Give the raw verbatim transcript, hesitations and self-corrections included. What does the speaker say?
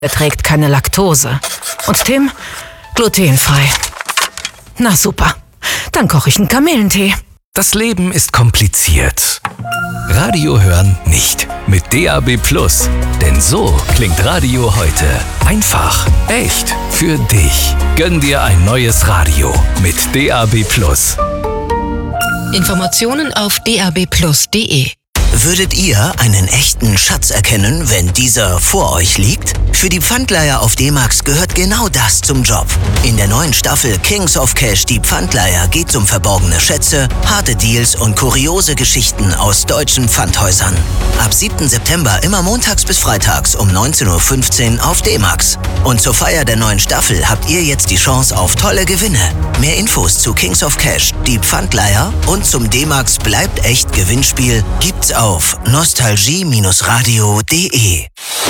Er trägt keine Laktose. Und Tim? Glutenfrei. Na super. Dann koche ich einen Kamillentee. Das Leben ist kompliziert. Radio hören nicht. Mit D A B Plus. Denn so klingt Radio heute. Einfach, echt, für dich. Gönn dir ein neues Radio mit D A B Plus. Informationen auf d a b plus punkt d e. Würdet ihr einen echten Schatz erkennen, wenn dieser vor euch liegt? Für die Pfandleiher auf D-Max gehört genau das zum Job. In der neuen Staffel Kings of Cash, die Pfandleiher, geht's um verborgene Schätze, harte Deals und kuriose Geschichten aus deutschen Pfandhäusern. Ab siebten September immer montags bis freitags um neunzehn Uhr fünfzehn auf D-Max. Und zur Feier der neuen Staffel habt ihr jetzt die Chance auf tolle Gewinne. Mehr Infos zu Kings of Cash, die Pfandleiher und zum D-Max Bleibt echt Gewinnspiel gibt's auf nostalgie Bindestrich radio punkt d e.